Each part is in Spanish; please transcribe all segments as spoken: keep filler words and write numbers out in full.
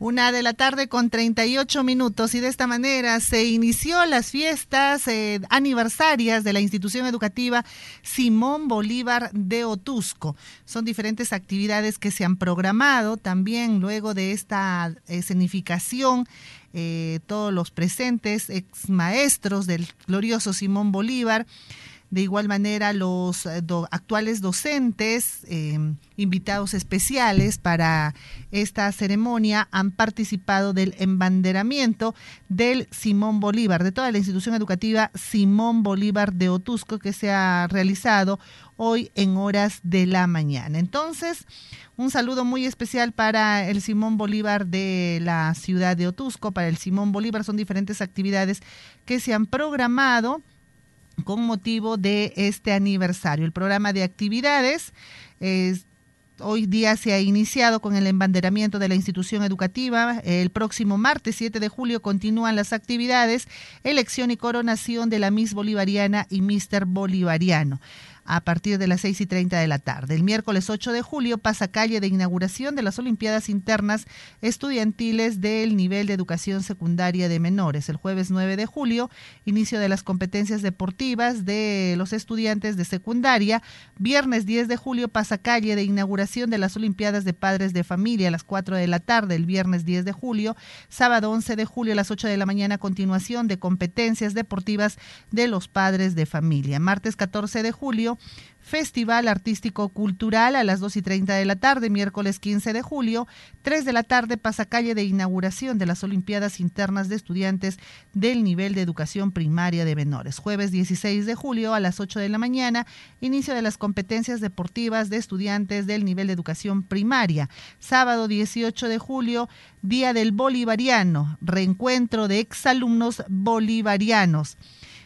Una de la tarde con treinta y ocho minutos y de esta manera se inició las fiestas eh, aniversarias de la institución educativa Simón Bolívar de Otuzco. Son diferentes actividades que se han programado también luego de esta escenificación. Eh, todos los presentes, ex maestros del glorioso Simón Bolívar. De igual manera, los do, actuales docentes, eh, invitados especiales para esta ceremonia, han participado del embanderamiento del Simón Bolívar, de toda la institución educativa Simón Bolívar de Otuzco, que se ha realizado hoy en horas de la mañana. Entonces, un saludo muy especial para el Simón Bolívar de la ciudad de Otuzco. Para el Simón Bolívar son diferentes actividades que se han programado con motivo de este aniversario. El programa de actividades es, hoy día se ha iniciado con el embanderamiento de la institución educativa. El próximo martes siete de julio continúan las actividades, elección y coronación de la Miss Bolivariana y míster Bolivariano, a partir de las seis y treinta de la tarde. El miércoles ocho de julio, pasacalle de inauguración de las Olimpiadas Internas Estudiantiles del nivel de educación secundaria de menores. El jueves nueve de julio, inicio de las competencias deportivas de los estudiantes de secundaria. Viernes diez de julio, pasacalle de inauguración de las Olimpiadas de Padres de Familia a las cuatro de la tarde. El viernes diez de julio, sábado once de julio a las ocho de la mañana, continuación de competencias deportivas de los padres de familia. Martes catorce de julio, Festival Artístico Cultural a las dos y treinta de la tarde. Miércoles quince de julio, tres de la tarde, pasacalle de inauguración de las Olimpiadas Internas de Estudiantes del nivel de educación primaria de menores. Jueves dieciséis de julio a las ocho de la mañana, inicio de las competencias deportivas de estudiantes del nivel de educación primaria. Sábado dieciocho de julio, Día del Bolivariano, reencuentro de exalumnos bolivarianos.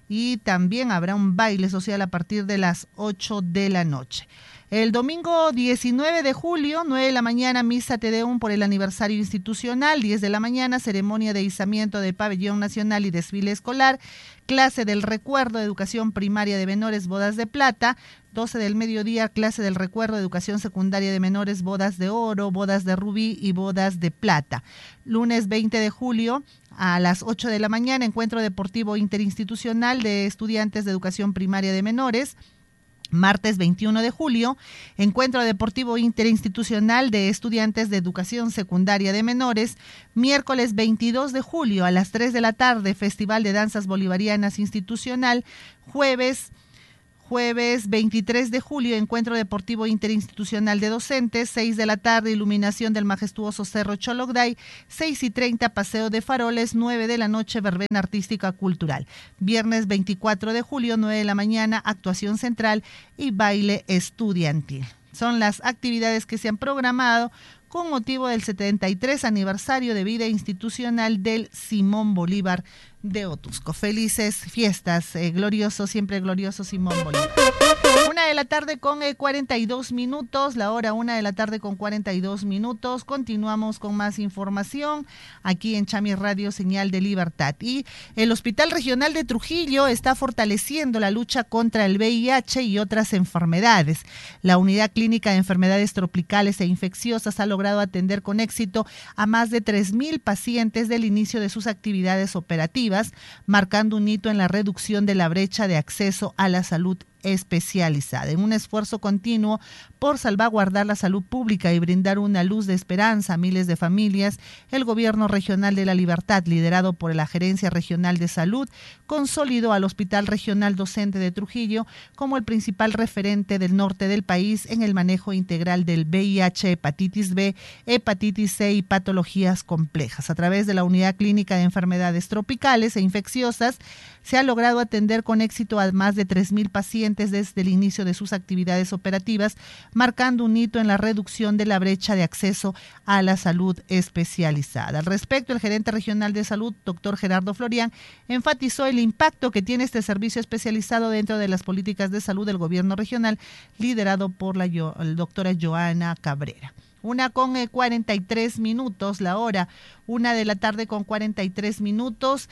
Y también habrá un baile social a partir de las ocho de la noche. El domingo diecinueve de julio, nueve de la mañana, misa Te Deum por el aniversario institucional. diez de la mañana, ceremonia de izamiento de pabellón nacional y desfile escolar. Clase del recuerdo, educación primaria de menores, bodas de plata. doce del mediodía, clase del recuerdo, educación secundaria de menores, bodas de oro, bodas de rubí y bodas de plata. Lunes veinte de julio, a las ocho de la mañana, encuentro deportivo interinstitucional de estudiantes de educación primaria de menores. Martes veintiuno de julio, encuentro deportivo interinstitucional de estudiantes de educación secundaria de menores. Miércoles veintidós de julio a las tres de la tarde, Festival de Danzas Bolivarianas institucional. Jueves Jueves veintitrés de julio, encuentro deportivo interinstitucional de docentes. seis de la tarde, iluminación del majestuoso Cerro Cholocday. seis y treinta, paseo de faroles. nueve de la noche, verbena artística cultural. Viernes veinticuatro de julio, nueve de la mañana, actuación central y baile estudiantil. Son las actividades que se han programado con motivo del setenta y tres aniversario de vida institucional del Simón Bolívar de Otuzco. Felices fiestas, eh, glorioso, siempre glorioso Simón Bolívar. Una de la tarde con eh, cuarenta y dos minutos, la hora una de la tarde con cuarenta y dos minutos. Continuamos con más información aquí en Chami Radio, Señal de Libertad. Y el Hospital Regional de Trujillo está fortaleciendo la lucha contra el V I H y otras enfermedades. La Unidad Clínica de Enfermedades Tropicales e Infecciosas ha logrado atender con éxito a más de tres mil pacientes del inicio de sus actividades operativas, marcando un hito en la reducción de la brecha de acceso a la salud especializada. En un esfuerzo continuo por salvaguardar la salud pública y brindar una luz de esperanza a miles de familias, el Gobierno Regional de la Libertad, liderado por la Gerencia Regional de Salud, consolidó al Hospital Regional Docente de Trujillo como el principal referente del norte del país en el manejo integral del V I H, hepatitis B, hepatitis C y patologías complejas. A través de la Unidad Clínica de Enfermedades Tropicales e Infecciosas, se ha logrado atender con éxito a más de tres mil pacientes desde el inicio de sus actividades operativas, marcando un hito en la reducción de la brecha de acceso a la salud especializada. Al respecto, el gerente regional de salud, doctor Gerardo Florián, enfatizó el impacto que tiene este servicio especializado dentro de las políticas de salud del gobierno regional, liderado por la, la doctora Joana Cabrera. Una con eh, cuarenta y tres minutos, la hora, una de la tarde con cuarenta y tres minutos.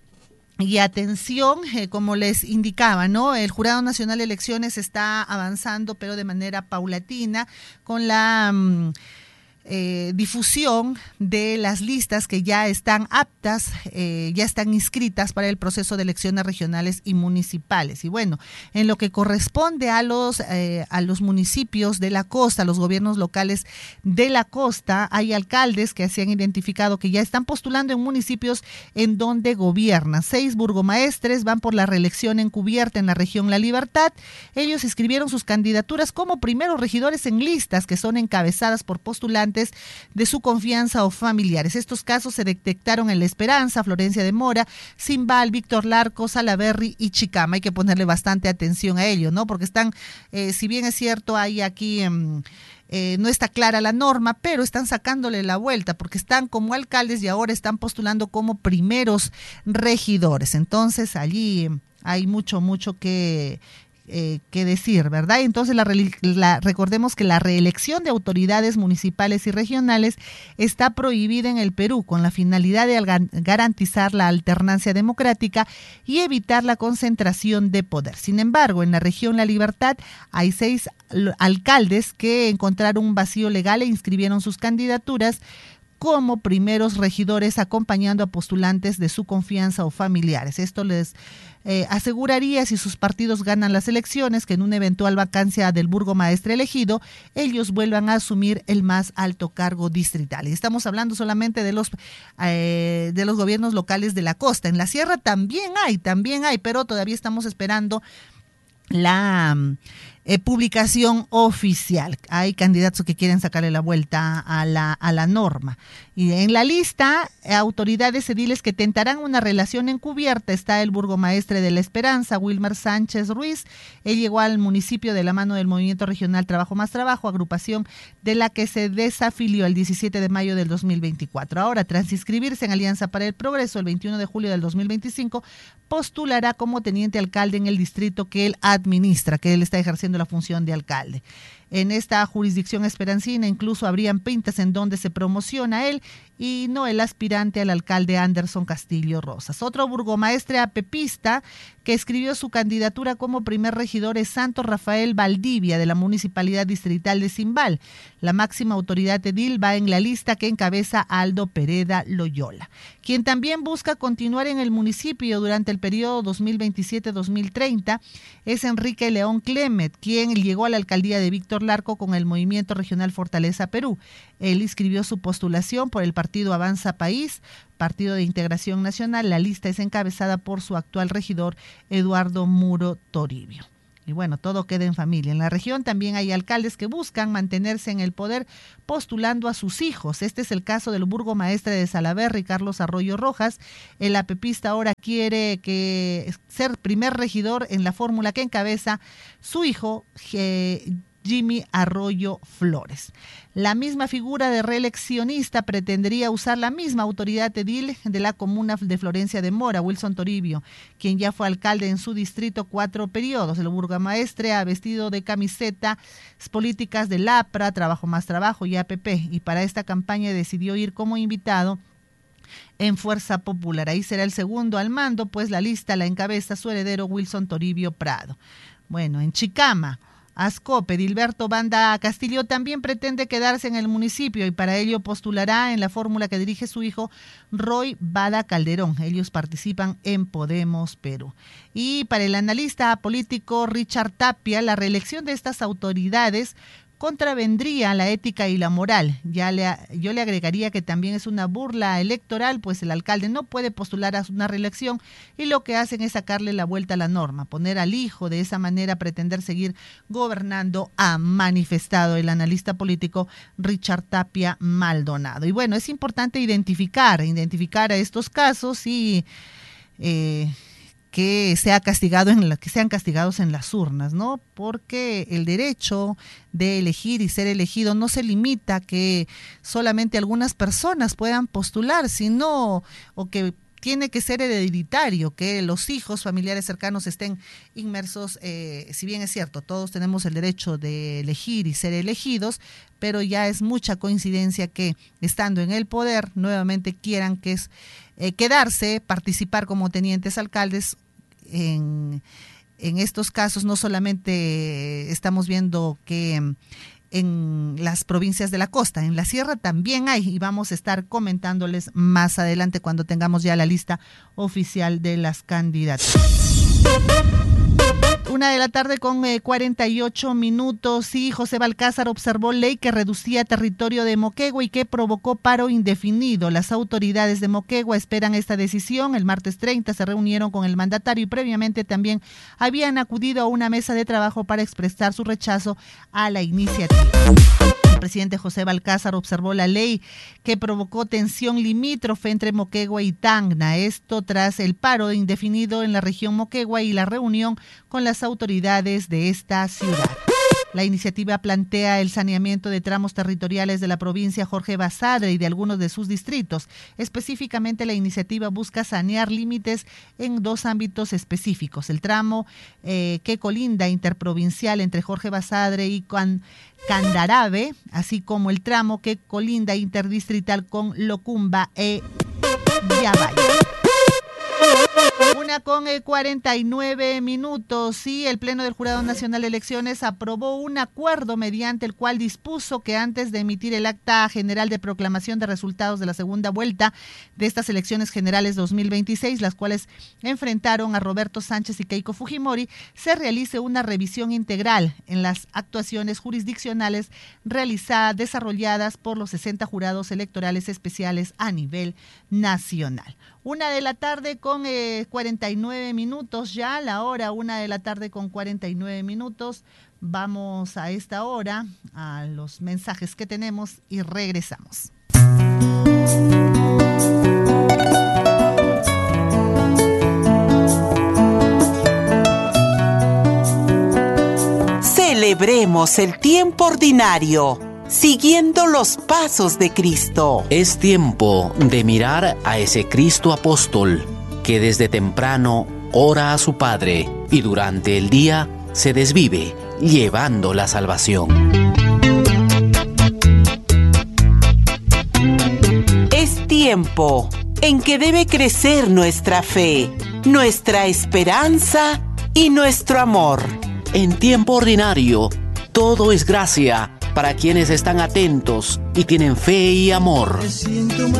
Y atención, eh, como les indicaba, ¿no? El Jurado Nacional de Elecciones está avanzando, pero de manera paulatina, con la... Um, eh, difusión de las listas que ya están aptas, eh, ya están inscritas para el proceso de elecciones regionales y municipales. Y bueno, en lo que corresponde a los, eh, a los municipios de la costa, los gobiernos locales de la costa, hay alcaldes que se han identificado que ya están postulando en municipios en donde gobiernan. Seis burgomaestres van por la reelección encubierta en la región La Libertad. Ellos inscribieron sus candidaturas como primeros regidores en listas que son encabezadas por postulantes de su confianza o familiares. Estos casos se detectaron en La Esperanza, Florencia de Mora, Simbal, Víctor Larco, Salaberry y Chicama. Hay que ponerle bastante atención a ello, ¿no? Porque están, eh, si bien es cierto, hay aquí... Eh, Eh, no está clara la norma, pero están sacándole la vuelta porque están como alcaldes y ahora están postulando como primeros regidores. Entonces allí hay mucho, mucho que... Eh, que decir, ¿verdad? Entonces la, la, recordemos que la reelección de autoridades municipales y regionales está prohibida en el Perú con la finalidad de garantizar la alternancia democrática y evitar la concentración de poder. Sin embargo, en la región La Libertad hay seis alcaldes que encontraron un vacío legal e inscribieron sus candidaturas como primeros regidores acompañando a postulantes de su confianza o familiares. Esto les eh, aseguraría, si sus partidos ganan las elecciones, que en una eventual vacancia del burgomaestre elegido, ellos vuelvan a asumir el más alto cargo distrital. Y estamos hablando solamente de los, eh, de los gobiernos locales de la costa. En la sierra también hay, también hay, pero todavía estamos esperando la eh, publicación oficial. Hay candidatos que quieren sacarle la vuelta a la, a la norma. Y en la lista, eh, autoridades ediles que tentarán una relación encubierta está el burgomaestre de La Esperanza, Wilmer Sánchez Ruiz. Él llegó al municipio de la mano del Movimiento Regional Trabajo Más Trabajo, agrupación de la que se desafilió el diecisiete de mayo del dos mil veinticuatro. Ahora, tras inscribirse en Alianza para el Progreso el veintiuno de julio del dos mil veinticinco, postulará como teniente alcalde en el distrito que él administra, que él está ejerciendo la función de alcalde. En esta jurisdicción esperancina incluso habrían pintas en donde se promociona él y no el aspirante al alcalde Anderson Castillo Rosas. Otro burgomaestre apepista que escribió su candidatura como primer regidor es Santo Rafael Valdivia, de la Municipalidad Distrital de Simbal. La máxima autoridad edil va en la lista que encabeza Aldo Pereda Loyola, quien también busca continuar en el municipio durante el periodo dos mil veintisiete a dos mil treinta. Es Enrique León Clemet, quien llegó a la alcaldía de Víctor Larco con el Movimiento Regional Fortaleza Perú. Él inscribió su postulación por el partido Avanza País, Partido de Integración Nacional. La lista es encabezada por su actual regidor, Eduardo Muro Toribio. Y bueno, todo queda en familia. En la región también hay alcaldes que buscan mantenerse en el poder postulando a sus hijos. Este es el caso del burgomaestre de Salaberry, Carlos Arroyo Rojas. El apepista ahora quiere que ser primer regidor en la fórmula que encabeza su hijo, eh, Jimmy Arroyo Flores. La misma figura de reeleccionista pretendería usar la misma autoridad edil de la comuna de Florencia de Mora, Wilson Toribio, quien ya fue alcalde en su distrito cuatro periodos. El burgomaestre ha vestido de camisetas políticas del A P R A, Trabajo Más Trabajo y A P P, y para esta campaña decidió ir como invitado en Fuerza Popular. Ahí será el segundo al mando, pues la lista la encabeza su heredero Wilson Toribio Prado. Bueno, en Chicama, Ascope, Dilberto Banda Castillo también pretende quedarse en el municipio y para ello postulará en la fórmula que dirige su hijo Roy Bada Calderón. Ellos participan en Podemos Perú. Y para el analista político Richard Tapia, la reelección de estas autoridades contravendría la ética y la moral. Ya le, yo le agregaría que también es una burla electoral, pues el alcalde no puede postular a una reelección y lo que hacen es sacarle la vuelta a la norma, poner al hijo de esa manera, pretender seguir gobernando, ha manifestado el analista político Richard Tapia Maldonado. Y bueno, es importante identificar, identificar a estos casos y eh, que sea castigado en la, que sean castigados en las urnas, ¿no? Porque el derecho de elegir y ser elegido no se limita a que solamente algunas personas puedan postular, sino o que tiene que ser hereditario, que los hijos familiares cercanos estén inmersos, eh, si bien es cierto, todos tenemos el derecho de elegir y ser elegidos, pero ya es mucha coincidencia que estando en el poder nuevamente quieran que es eh, quedarse, participar como tenientes alcaldes. En, en estos casos no solamente estamos viendo que en las provincias de la costa. En la sierra también hay, y vamos a estar comentándoles más adelante cuando tengamos ya la lista oficial de las candidatas. Una de la tarde con eh, cuarenta y ocho minutos. Sí, José Balcázar observó ley que reducía territorio de Moquegua y que provocó paro indefinido. Las autoridades de Moquegua esperan esta decisión. El martes treinta se reunieron con el mandatario y previamente también habían acudido a una mesa de trabajo para expresar su rechazo a la iniciativa. El presidente José Balcázar observó la ley que provocó tensión limítrofe entre Moquegua y Tacna. Esto tras el paro indefinido en la región Moquegua y la reunión con las autoridades de esta ciudad. La iniciativa plantea el saneamiento de tramos territoriales de la provincia Jorge Basadre y de algunos de sus distritos. Específicamente, la iniciativa busca sanear límites en dos ámbitos específicos. El tramo eh, que colinda interprovincial entre Jorge Basadre y Can, Candarave, así como el tramo que colinda interdistrital con Locumba e Yavaya. Una con cuarenta y nueve minutos. Sí, el Pleno del Jurado Nacional de Elecciones aprobó un acuerdo mediante el cual dispuso que antes de emitir el acta general de proclamación de resultados de la segunda vuelta de estas elecciones generales dos mil veintiséis, las cuales enfrentaron a Roberto Sánchez y Keiko Fujimori, se realice una revisión integral en las actuaciones jurisdiccionales realizadas, desarrolladas por los sesenta jurados electorales especiales a nivel nacional. Una de la tarde con eh, cuarenta y nueve minutos ya, la hora, una de la tarde con cuarenta y nueve minutos. Vamos a esta hora a los mensajes que tenemos y regresamos. Celebremos el tiempo ordinario, siguiendo los pasos de Cristo. Es tiempo de mirar a ese Cristo apóstol que desde temprano ora a su Padre y durante el día se desvive llevando la salvación. Es tiempo en que debe crecer nuestra fe, nuestra esperanza y nuestro amor. En tiempo ordinario, todo es gracia para quienes están atentos y tienen fe y amor.